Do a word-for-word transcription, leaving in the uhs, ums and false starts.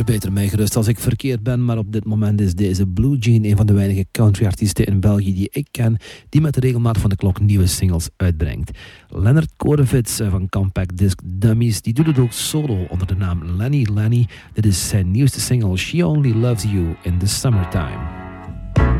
er beter mee gerust als ik verkeerd ben, maar op dit moment is deze Blue Jean een van de weinige country-artiesten in België die ik ken, die met de regelmaat van de klok nieuwe singles uitbrengt. Leonard Korevits van Compact Disc Dummies, die doet het ook solo onder de naam Lenny Lenny. Dit is zijn nieuwste single She Only Loves You in the Summertime.